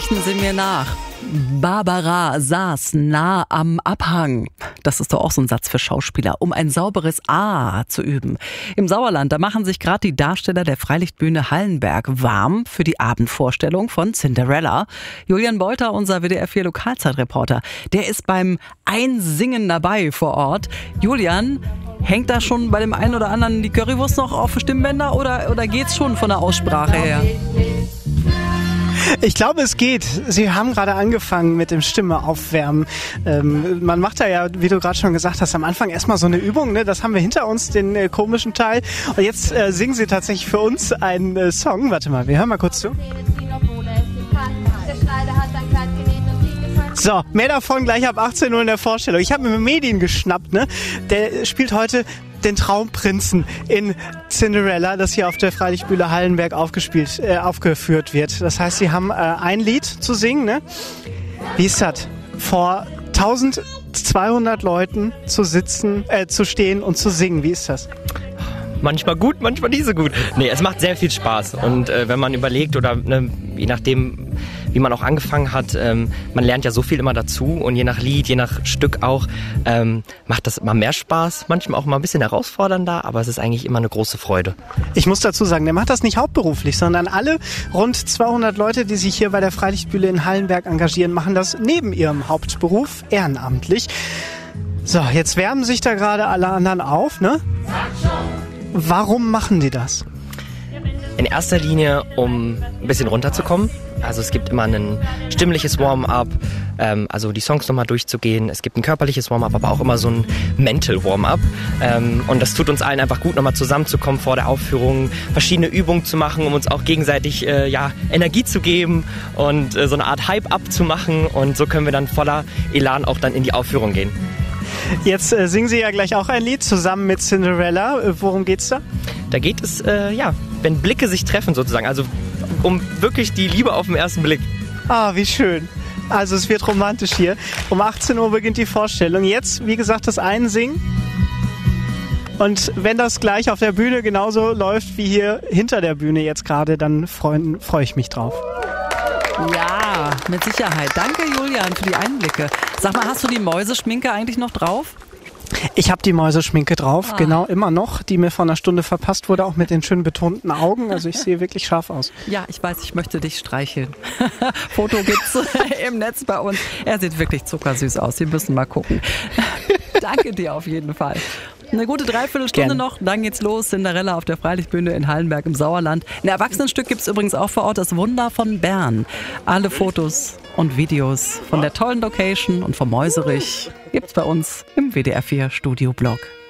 Sprechen Sie mir nach. Barbara saß nah am Abhang. Das ist doch auch so ein Satz für Schauspieler, um ein sauberes A zu üben. Im Sauerland, da machen sich gerade die Darsteller der Freilichtbühne Hallenberg warm für die Abendvorstellung von Cinderella. Julian Beuter, unser WDR 4 Lokalzeitreporter, der ist beim Einsingen dabei vor Ort. Julian, hängt da schon bei dem einen oder anderen die Currywurst noch auf Stimmbänder oder geht's schon von der Aussprache her? Ich glaube, es geht. Sie haben gerade angefangen mit dem Stimme aufwärmen. Man macht da ja, wie du gerade schon gesagt hast, am Anfang erstmal so eine Übung. Ne? Das haben wir hinter uns, den komischen Teil. Und jetzt singen Sie tatsächlich für uns einen Song. Warte mal, wir hören mal kurz zu. So, mehr davon gleich ab 18 Uhr in der Vorstellung. Ich habe mir Medien geschnappt. Ne? Der spielt heute den Traumprinzen in Cinderella, das hier auf der Freilichtbühne Hallenberg aufgeführt wird. Das heißt, Sie haben ein Lied zu singen. Ne? Wie ist das? Vor 1200 Leuten zu stehen und zu singen. Wie ist das? Manchmal gut, manchmal nicht so gut. Nee, es macht sehr viel Spaß. Und wenn man überlegt oder je nachdem, wie man auch angefangen hat, man lernt ja so viel immer dazu und je nach Lied, je nach Stück auch, macht das immer mehr Spaß, manchmal auch mal ein bisschen herausfordernder, aber es ist eigentlich immer eine große Freude. Ich muss dazu sagen, der macht das nicht hauptberuflich, sondern alle rund 200 Leute, die sich hier bei der Freilichtbühne in Hallenberg engagieren, machen das neben ihrem Hauptberuf ehrenamtlich. So, jetzt wärmen sich da gerade alle anderen auf, ne? Warum machen die das? In erster Linie, um ein bisschen runterzukommen. Also es gibt immer ein stimmliches Warm-up, also die Songs nochmal durchzugehen. Es gibt ein körperliches Warm-up, aber auch immer so ein Mental Warm-up. Und das tut uns allen einfach gut, nochmal zusammenzukommen vor der Aufführung, verschiedene Übungen zu machen, um uns auch gegenseitig Energie zu geben und so eine Art Hype-up zu machen. Und so können wir dann voller Elan auch dann in die Aufführung gehen. Jetzt singen Sie ja gleich auch ein Lied zusammen mit Cinderella. Worum geht's da? Da geht es, wenn Blicke sich treffen sozusagen, also um wirklich die Liebe auf den ersten Blick. Ah, wie schön. Also es wird romantisch hier. Um 18 Uhr beginnt die Vorstellung. Jetzt, wie gesagt, das Einsingen. Und wenn das gleich auf der Bühne genauso läuft wie hier hinter der Bühne jetzt gerade, dann freue ich mich drauf. Ja, mit Sicherheit. Danke, Julian, für die Einblicke. Sag mal, hast du die Mäuseschminke eigentlich noch drauf? Ich habe die Mäuseschminke drauf, genau, immer noch, die mir vor einer Stunde verpasst wurde, auch mit den schön betonten Augen. Also ich sehe wirklich scharf aus. Ja, ich weiß, ich möchte dich streicheln. Foto gibt's im Netz bei uns. Er sieht wirklich zuckersüß aus. Wir müssen mal gucken. Danke dir auf jeden Fall. Eine gute Dreiviertelstunde noch, dann geht's los. Cinderella auf der Freilichtbühne in Hallenberg im Sauerland. Ein Erwachsenenstück gibt's übrigens auch vor Ort, das Wunder von Bern. Alle Fotos und Videos von der tollen Location und vom Mäuserich gibt's bei uns im WDR 4 Studioblog.